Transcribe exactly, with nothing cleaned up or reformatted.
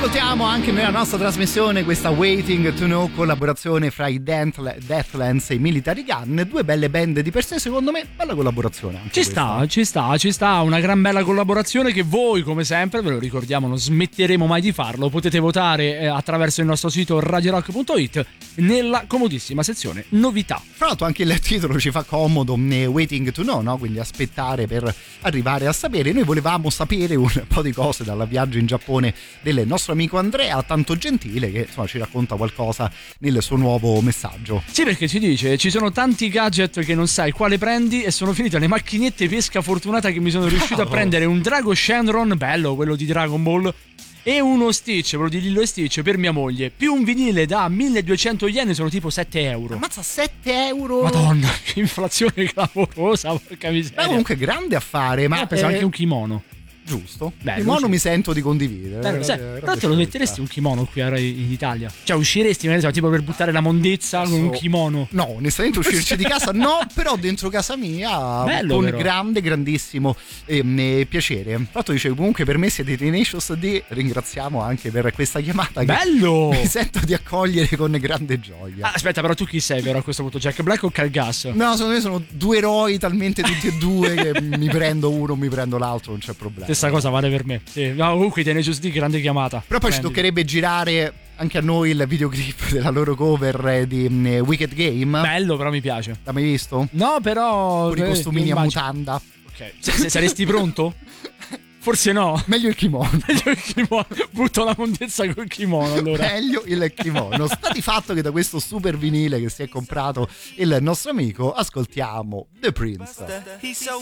Ascoltiamo anche nella nostra trasmissione questa Waiting to Know, collaborazione fra i Deathlands e i Military Gun, due belle band di per sé, secondo me bella collaborazione anche ci questa. sta, ci sta, ci sta, una gran bella collaborazione che voi come sempre, ve lo ricordiamo, non smetteremo mai di farlo, potete votare eh, attraverso il nostro sito radio rock punto it nella comodissima sezione novità. Fra l'altro anche il titolo ci fa comodo, Waiting to Know, no? Quindi aspettare per arrivare a sapere. Noi volevamo sapere un po' di cose dal viaggio in Giappone del nostro amico Andrea, tanto gentile, che insomma ci racconta qualcosa nel suo nuovo messaggio. Sì, perché ci dice: ci sono tanti gadget che non sai quale prendi e sono finite le macchinette pesca fortunata che mi sono riuscito a prendere un Drago Shenron, bello quello di Dragon Ball, e uno Stitch, quello di Lilo e Stitch per mia moglie, più un vinile da milleduecento yen, sono tipo sette euro. Ammazza, sette euro? Madonna, che inflazione clamorosa, porca miseria. Ma comunque grande affare, ma eh, penso eh... anche un kimono. Giusto, Beh, il mono sì. mi sento di condividere. Bello, sai, tra l'altro lo metteresti un kimono qui in Italia? Cioè usciresti magari tipo per buttare la mondezza con un kimono? No, onestamente uscirci di casa no, però dentro casa mia bello, con però. grande, grandissimo eh, piacere. Tra l'altro dice comunque per me siete Tenacious D, ringraziamo anche per questa chiamata. Bello! Che mi sento di accogliere con grande gioia. Ah, aspetta, però tu chi sei però a questo punto? Jack Black o Calgas? No, secondo me sono due eroi talmente tutti e due che mi prendo uno, mi prendo l'altro, non c'è problema. Stessa cosa vale per me. Sì, no, comunque Tenacious D, grande chiamata. Però poi Prendi. ci toccherebbe girare anche a noi il videoclip della loro cover di um, Wicked Game. Bello, però mi piace. L'hai mai visto? No, però con i costumini a immagino. mutanda. Ok, se, se saresti pronto? Forse no. Meglio il kimono. Meglio il kimono. Butto la mondezza col kimono allora. Meglio il kimono. Sta di fatto che da questo super vinile che si è comprato il nostro amico ascoltiamo The Prince. He's so